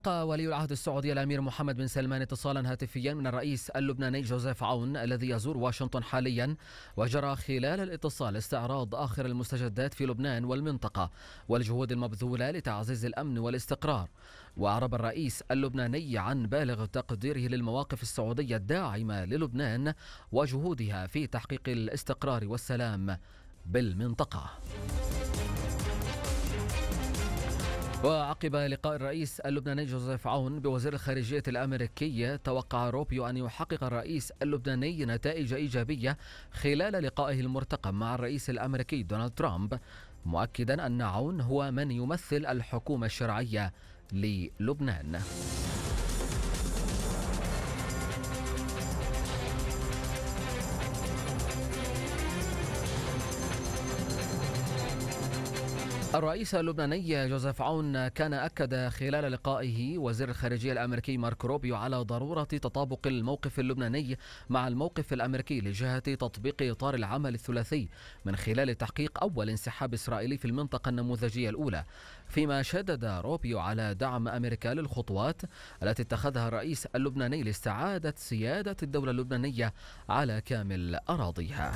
ولي العهد السعودي الأمير محمد بن سلمان اتصالا هاتفيا من الرئيس اللبناني جوزيف عون الذي يزور واشنطن حاليا، وجرى خلال الاتصال استعراض آخر المستجدات في لبنان والمنطقة والجهود المبذولة لتعزيز الأمن والاستقرار. وأعرب الرئيس اللبناني عن بالغ تقديره للمواقف السعودية الداعمة للبنان وجهودها في تحقيق الاستقرار والسلام بالمنطقة. وعقب لقاء الرئيس اللبناني جوزيف عون بوزير الخارجية الأمريكي، توقع روبيو أن يحقق الرئيس اللبناني نتائج إيجابية خلال لقائه المرتقب مع الرئيس الأمريكي دونالد ترامب، مؤكدا أن عون هو من يمثل الحكومة الشرعية للبنان. الرئيس اللبناني جوزيف عون كان أكد خلال لقائه وزير الخارجية الأمريكي ماركو روبيو على ضرورة تطابق الموقف اللبناني مع الموقف الأمريكي لجهة تطبيق إطار العمل الثلاثي من خلال تحقيق أول انسحاب إسرائيلي في المنطقة النموذجية الأولى، فيما شدد روبيو على دعم أمريكا للخطوات التي اتخذها الرئيس اللبناني لاستعادة سيادة الدولة اللبنانية على كامل أراضيها.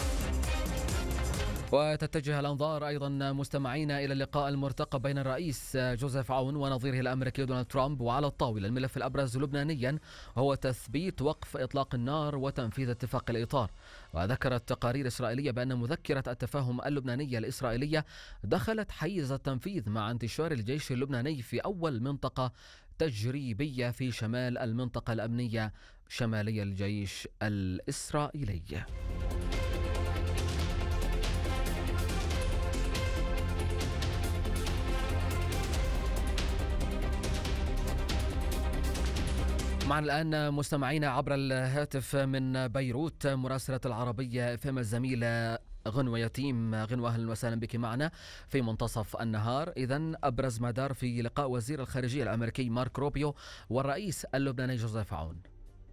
وتتجه الأنظار أيضا مستمعين إلى اللقاء المرتقب بين الرئيس جوزيف عون ونظيره الأمريكي دونالد ترامب، وعلى الطاولة الملف الأبرز لبنانيا وهو تثبيت وقف إطلاق النار وتنفيذ اتفاق الإطار. وذكرت تقارير إسرائيلية بأن مذكرة التفاهم اللبنانية الإسرائيلية دخلت حيز التنفيذ مع انتشار الجيش اللبناني في أول منطقة تجريبية في شمال المنطقة الأمنية شمالي الجيش الإسرائيلي. معنا الآن مستمعين عبر الهاتف من بيروت مراسلة العربية FM الزميلة غنوة يتيم. غنوة، أهلا وسهلا بك معنا في منتصف النهار. إذن أبرز ما دار في لقاء وزير الخارجية الأمريكي مارك روبيو والرئيس اللبناني جوزيف عون.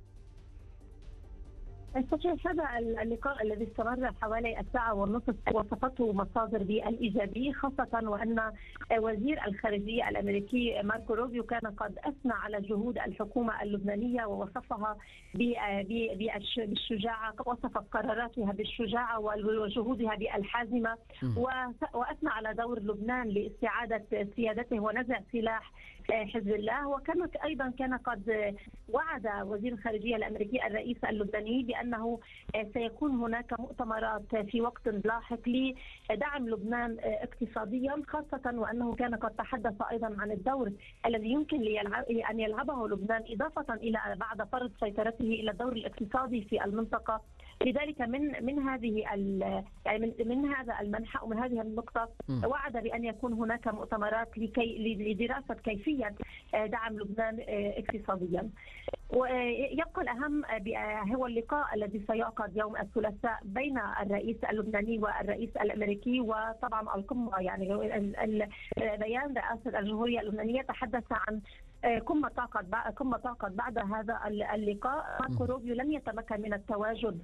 صحيح، هذا اللقاء الذي استمر حوالي الساعة ونصف وصفته مصادر بالإيجابي، خاصة وأن وزير الخارجية الأمريكي ماركو روبيو كان قد أثنى على جهود الحكومة اللبنانية ووصفها بالشجاعة، وصف قراراتها بالشجاعة وجهودها بالحازمة، وأثنى على دور لبنان لاستعادة سيادته ونزع سلاح حزب الله. وكان أيضا قد وعد وزير الخارجية الأمريكي الرئيس اللبناني بأنه سيكون هناك مؤتمرات في وقت لاحق لدعم لبنان اقتصاديا، خاصة وأنه كان قد تحدث أيضا عن الدور الذي يمكن أن يلعبه لبنان، إضافة إلى بعد فرض سيطرته إلى الدور الاقتصادي في المنطقة. لذلك من هذه يعني من هذا المنحى ومن هذه النقطة وعد بأن يكون هناك مؤتمرات لدراسة كيفية دعم لبنان اقتصاديا. ويبقى الأهم هو اللقاء الذي سيعقد يوم الثلاثاء بين الرئيس اللبناني والرئيس الأمريكي، وطبعا القمة يعني بيان رئاسة الجمهورية اللبنانية تحدث عن كما تعقد بعد هذا اللقاء. ماركو روبيو لم يتمكن من التواجد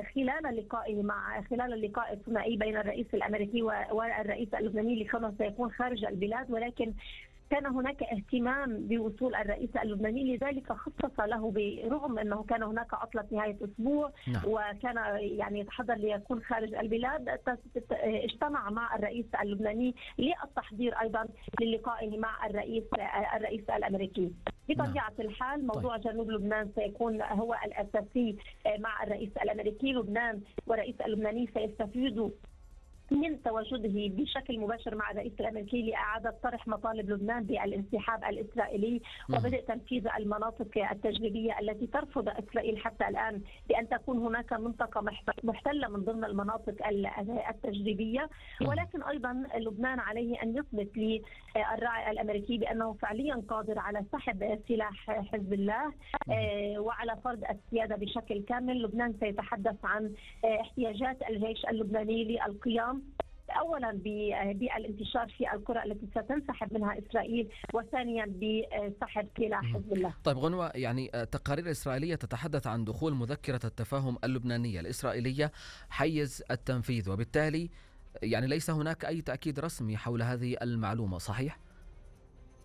خلال اللقاء الثنائي بين الرئيس الأمريكي والرئيس اللبناني لكونه سيكون خارج البلاد، ولكن كان هناك اهتمام بوصول الرئيس اللبناني، لذلك خصص له برغم أنه كان هناك عطلة نهاية أسبوع وكان يعني يتحضر ليكون خارج البلاد، اجتمع مع الرئيس اللبناني للتحضير أيضا للقائه مع الرئيس الأمريكي. بطبيعة الحال موضوع جنوب لبنان سيكون هو الأساسي مع الرئيس الأمريكي. لبنان والرئيس اللبناني سيستفيدوا من تواجده بشكل مباشر مع الرئيس الأمريكي لإعادة طرح مطالب لبنان بالانسحاب الإسرائيلي وبدء تنفيذ المناطق التجريبية التي ترفض إسرائيل حتى الآن بأن تكون هناك منطقة محتلة من ضمن المناطق التجريبية. ولكن أيضا لبنان عليه أن يثبت للراعي الأمريكي بأنه فعليا قادر على سحب سلاح حزب الله وعلى فرض السيادة بشكل كامل. لبنان سيتحدث عن احتياجات الجيش اللبناني للقيام أولا بالانتشار في القرى التي ستنسحب منها إسرائيل، وثانيا بسحب سلاح حزب الله. طيب غنوة، يعني تقارير إسرائيلية تتحدث عن دخول مذكرة التفاهم اللبنانية الإسرائيلية حيز التنفيذ، وبالتالي يعني ليس هناك أي تأكيد رسمي حول هذه المعلومة، صحيح؟